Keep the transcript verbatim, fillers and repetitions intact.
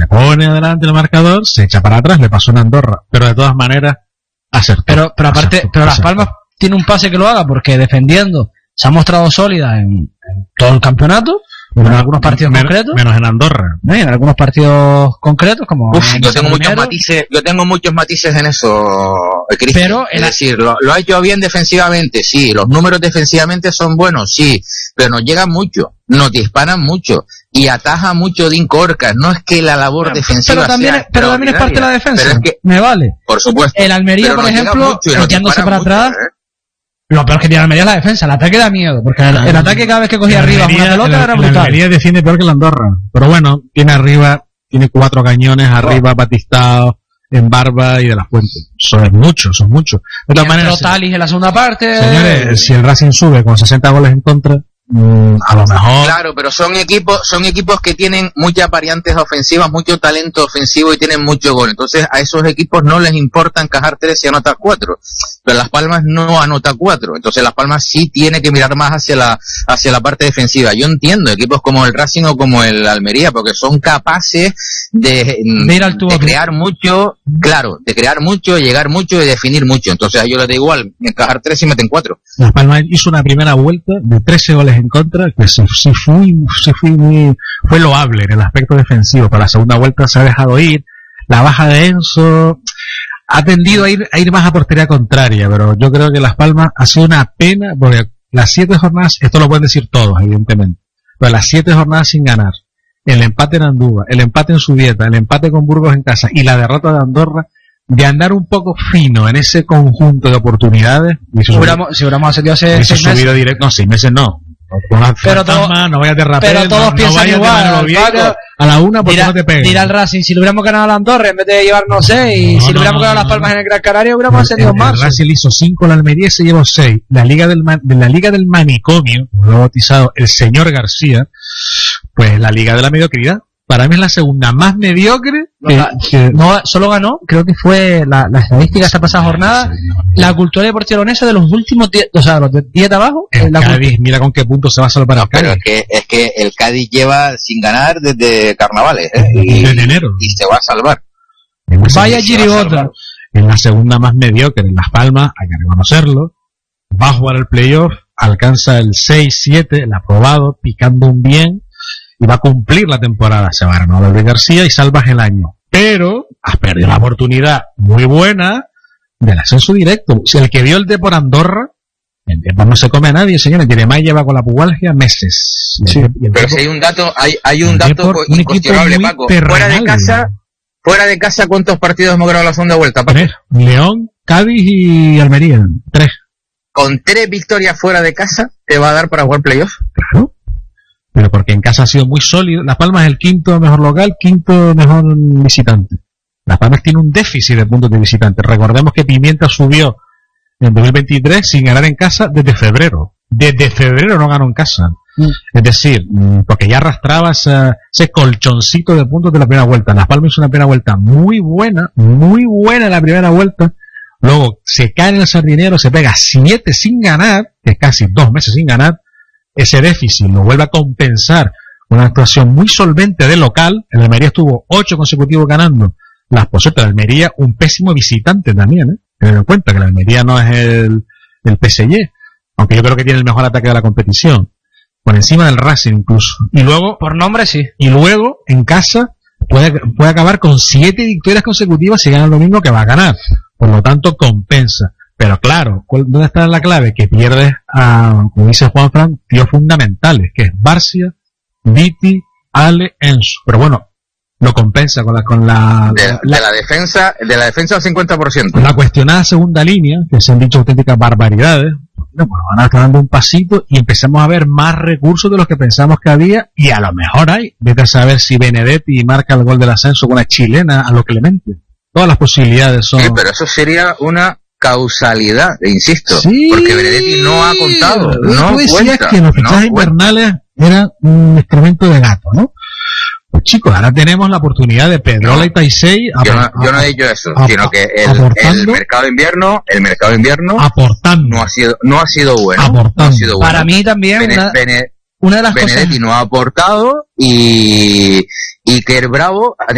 se pone adelante el marcador, se echa para atrás, le pasó en Andorra, pero de todas maneras acertó. Pero, pero aparte, acertó, pero Las acertó. Palmas tiene un pase que lo haga, porque defendiendo se ha mostrado sólida en, en todo el campeonato, en Bueno, algunos partidos men- concretos, menos en Andorra. ¿no? Y en algunos partidos concretos, como Uf, en yo el tengo muchos primero. matices, yo tengo muchos matices en eso, Cristian. Pero es en la- decir, lo, lo ha hecho bien defensivamente, sí, los números defensivamente son buenos, sí, pero nos llegan mucho, nos disparan mucho y ataja mucho Dean Corcas. No es que la labor defensiva Pero también, sea es, pero también es parte de la defensa. pero es que, Me vale. por supuesto, El Almería, pero por nos llega ejemplo, mucho y nos echándose disparan para mucho, atrás. ¿eh? Lo peor que tiene Almería es la defensa. El ataque da miedo, porque el, el ataque cada vez que cogía El arriba Almería- una pelota el- era el brutal. Almería defiende peor que el Andorra. Pero bueno, tiene arriba, tiene cuatro cañones arriba, Batistao, en Barba y de las Fuentes. Eso es mucho, eso es mucho. De todas Y maneras, entró Talis en la segunda parte. señores, si el Racing sube con sesenta goles en contra, mmm, a lo mejor... Claro, pero son equipos, son equipos que tienen muchas variantes ofensivas, mucho talento ofensivo y tienen mucho gol. Entonces a esos equipos no les importa encajar tres y anotar cuatro. Pero Las Palmas no anota cuatro. Entonces Las Palmas sí tiene que mirar más hacia la, hacia la parte defensiva. Yo entiendo equipos como el Racing o como el Almería, porque son capaces de, De ir al tubo de tú. crear mucho, claro, de crear mucho, de llegar mucho y definir mucho. Entonces a ellos les da igual encajar tres y meten cuatro. Las Palmas hizo una primera vuelta de trece goles en contra, que sí, sí fue, sí fue, muy, fue loable en el aspecto defensivo. Para la segunda vuelta se ha dejado ir. La baja de Enzo ha tendido a ir, a ir más a portería contraria, pero yo creo que Las Palmas ha sido una pena, porque las siete jornadas, esto lo pueden decir todos, evidentemente, pero las siete jornadas sin ganar, el empate en Andúba, el empate en Zubieta, el empate con Burgos en casa y la derrota de Andorra, de andar un poco fino en ese conjunto de oportunidades, y Si hubiéramos, si hubiéramos ascendido hace hubiese seis meses. subido directo, no, seis meses no. Con las Pero todo- fantasmas, no vayas de rapel, pero todos no, no piensan vayas igual, de Manolo Viejo, Paco. a la una porque Dirá, no te peguen. dirá el Racing, si lo hubiéramos ganado a la Andorra en vez de llevarnos seis, y No, si no, lo hubiéramos no, ganado a no, Las Palmas no. en el Gran Canaria, hubiéramos El, ascendido el más. Racing hizo cinco, la Almería se llevó seis. La Liga del, Ma- de la Liga del Manicomio, como lo ha bautizado el señor García, pues la Liga de la Mediocridad. Para mí es la segunda más mediocre que, No, que- No, solo ganó, creo que fue la, la estadística esta pasada jornada, la cultura deportiva leonesa de los últimos diez, o sea, los de diez de abajo, eh, el la Cádiz, mira con qué punto se va a salvar el Pero Cádiz. es que, es que el Cádiz lleva sin ganar desde carnavales, ¿eh? Y, Desde enero. y se va a salvar. En la Vaya se va a chirigota. salvar. en la segunda más mediocre, en Las Palmas, hay que reconocerlo, va a jugar el playoff, alcanza el seis siete, el aprobado, picando un bien, y va a cumplir la temporada. Se va a renovar de García y salvas el año. Pero has perdido la oportunidad muy buena del ascenso directo. Si el que vio el de por Andorra, el Depor no se come a nadie, señores. Jeremai lleva con la pubalgia meses. Sí. Y el Pero Depor- si hay un dato, hay, hay un el dato Depor, un equipo incuestionable, muy Paco. Fuera de terrenal. casa, fuera de casa, ¿cuántos partidos hemos ganado la segunda vuelta, Paco? Tres. León, Cádiz y Almería. Tres. Con tres victorias fuera de casa, ¿te va a dar para jugar playoff? Claro. Pero porque en casa ha sido muy sólido. Las Palmas es el quinto mejor local, quinto mejor visitante. Las Palmas tiene un déficit de puntos de visitante. Recordemos que Pimienta subió en dos mil veintitrés sin ganar en casa desde febrero. Desde febrero no ganó en casa. Mm. Es decir, mm, porque ya arrastraba esa- ese colchoncito de puntos de la primera vuelta. Las Palmas hizo una primera vuelta muy buena, muy buena la primera vuelta. Luego se cae en el Sardinero, se pega siete sin ganar, que es casi dos meses sin ganar. Ese déficit lo vuelve a compensar una actuación muy solvente de local. El Almería estuvo ocho consecutivos ganando. Las posetas de Almería, un pésimo visitante también, ¿eh? Tened en cuenta que la Almería no es el, el P S G, aunque yo creo que tiene el mejor ataque de la competición. Por encima del Racing incluso. Y luego, Por nombre sí. y luego en casa puede, puede acabar con siete victorias consecutivas si gana lo mismo que va a ganar. Por lo tanto, compensa. Pero claro, ¿cuál- ¿dónde está la clave? Que pierdes a, como dice Juan Fran, tíos fundamentales, que es Barcia, Viti, Ale, Enzo. Pero bueno, lo compensa con la, con la, De, la, de la defensa, de la defensa al cincuenta por ciento. con la cuestionada segunda línea, que se han dicho auténticas barbaridades. Bueno, pues van a estar dando un pasito y empezamos a ver más recursos de los que pensamos que había, y a lo mejor hay. Vete a saber si Benedetti marca el gol del ascenso con una chilena a lo Clemente. Todas las posibilidades son... Sí, pero eso sería una causalidad, insisto, Sí, porque Benedetti no ha contado, no tú decías cuenta, que los no fichajes cuenta. invernales eran un excremento de gato, ¿no? Pues chicos, ahora tenemos la oportunidad de Pedrola No, y Taisei Yo no, apor- yo no he dicho eso, ap- sino que el, aportando- el mercado de invierno, el mercado de invierno aportando, no ha sido, no ha sido bueno, Aportando. no ha sido bueno. Para mí también, Bene- una, Bene- una de las Benedetti cosas... no ha aportado y y Kerr Bravo ha